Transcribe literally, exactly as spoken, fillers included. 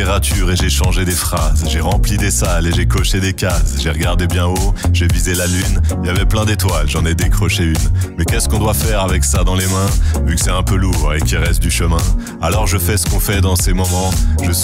littérature et j'ai changé des phrases. J'ai rempli des salles et j'ai coché des cases. J'ai regardé bien haut, j'ai visé la lune. Il y avait plein d'étoiles, j'en ai décroché une. Mais qu'est-ce qu'on doit faire avec ça dans les mains, vu que c'est un peu lourd et qu'il reste du chemin? Alors je fais ce qu'on fait dans ces moments. Je